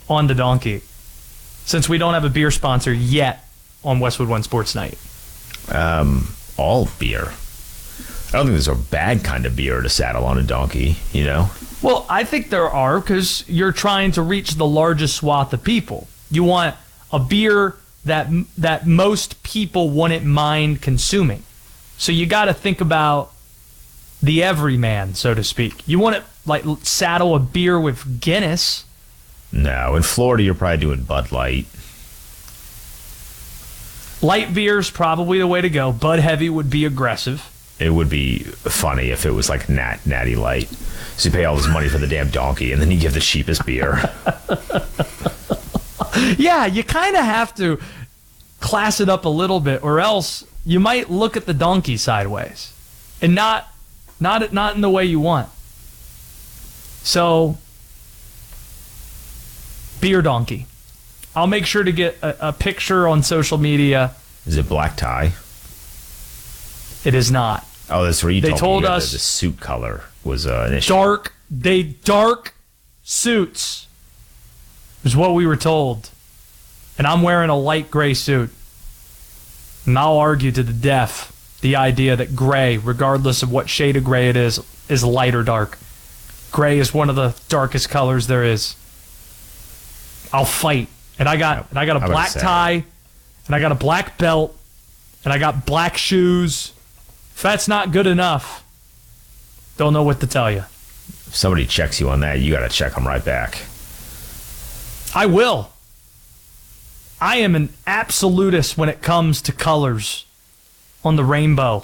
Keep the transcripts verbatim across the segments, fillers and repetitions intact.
on the donkey, since we don't have a beer sponsor yet on Westwood One Sports Night? Um, all beer. I don't think there's a bad kind of beer to saddle on a donkey, you know? Well, I think there are, because you're trying to reach the largest swath of people. You want a beer that that most people wouldn't mind consuming. So you got to think about the everyman, so to speak. You want to like saddle a beer with Guinness. No, in Florida you're probably doing Bud Light. Light beer's probably the way to go. Bud Heavy would be aggressive. It would be funny if it was like Nat Natty Light. So you pay all this money for the damn donkey, and then you give the cheapest beer. Yeah, you kind of have to class it up a little bit, or else you might look at the donkey sideways, and not, not, not in the way you want. So, beer donkey. I'll make sure to get a, a picture on social media. Is it black tie? It is not. Oh, that's where you They told, told me us the, the suit color was uh, an issue. Dark, they dark suits is what we were told. And I'm wearing a light gray suit. And I'll argue to the death the idea that gray, regardless of what shade of gray it is, is light or dark. Gray is one of the darkest colors there is. I'll fight. And I got and I got a black tie, and I got a black belt, and I got black shoes. If that's not good enough, don't know what to tell you. If somebody checks you on that, you got to check them right back. I will. I am an absolutist when it comes to colors on the rainbow.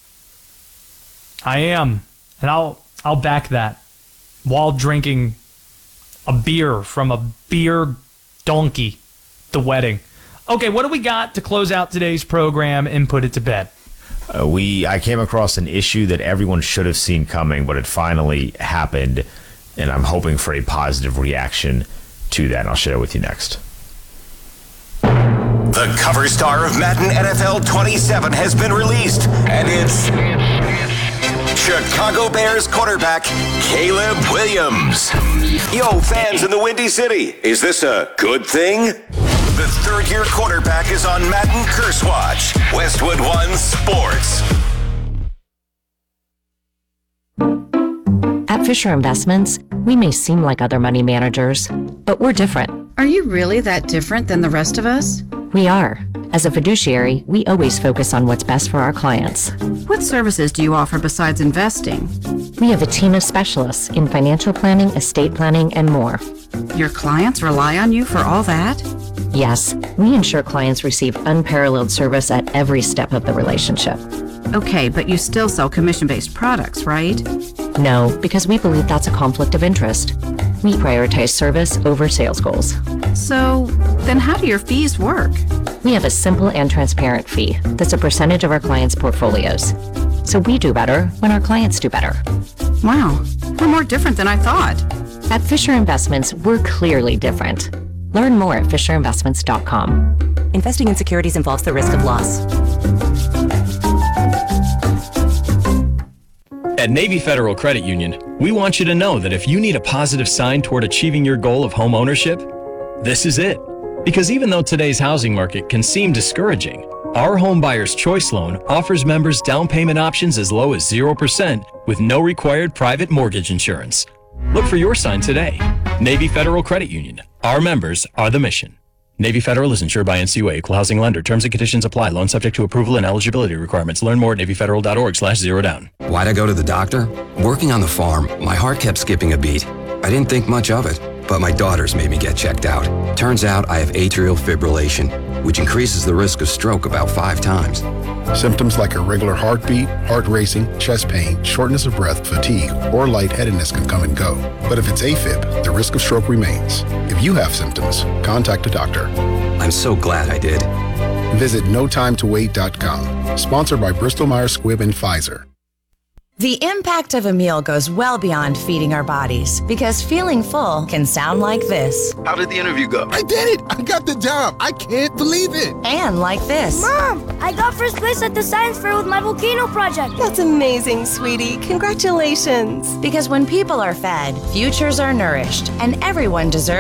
I am. And I'll I'll back that while drinking a beer from a beer donkey, the wedding. Okay, what do we got to close out today's program and put it to bed? Uh, we I came across an issue that everyone should have seen coming, but it finally happened, and I'm hoping for a positive reaction to that, and I'll share it with you next. The cover star of Madden N F L twenty-seven has been released, and it's Chicago Bears quarterback Caleb Williams. Yo, fans in the Windy City, is this a good thing? The third-year quarterback is on Madden Curse Watch. Westwood One Sports. At Fisher Investments, we may seem like other money managers, but we're different. Are you really that different than the rest of us? We are. As a fiduciary, we always focus on what's best for our clients. What services do you offer besides investing? We have a team of specialists in financial planning, estate planning, and more. Your clients rely on you for all that? Yes, we ensure clients receive unparalleled service at every step of the relationship. Okay, but you still sell commission-based products, right? No, because we believe that's a conflict of interest. We prioritize service over sales goals. So, then how do your fees work? We have a simple and transparent fee that's a percentage of our clients' portfolios. So we do better when our clients do better. Wow, we're more different than I thought. At Fisher Investments, we're clearly different. Learn more at fisher investments dot com. Investing in securities involves the risk of loss. At Navy Federal Credit Union, we want you to know that if you need a positive sign toward achieving your goal of home ownership, this is it. Because even though today's housing market can seem discouraging, our Home Buyer's Choice Loan offers members down payment options as low as zero percent with no required private mortgage insurance. Look for your sign today. Navy Federal Credit Union. Our members are the mission. Navy Federal is insured by N C U A, Equal Housing Lender. Terms and conditions apply. Loan subject to approval and eligibility requirements. Learn more at navy federal dot org slash zero down. Why'd I go to the doctor? Working on the farm, my heart kept skipping a beat. I didn't think much of it, but my daughters made me get checked out. Turns out I have atrial fibrillation, which increases the risk of stroke about five times. Symptoms like irregular heartbeat, heart racing, chest pain, shortness of breath, fatigue, or lightheadedness can come and go. But if it's AFib, the risk of stroke remains. If you have symptoms, contact a doctor. I'm so glad I did. Visit no time to wait dot com. Sponsored by Bristol Myers Squibb and Pfizer. The impact of a meal goes well beyond feeding our bodies, because feeling full can sound like this. How did the interview go? I did it! I got the job! I can't believe it! And like this. Mom, I got first place at the science fair with my volcano project. That's amazing, sweetie. Congratulations. Because when people are fed, futures are nourished, and everyone deserves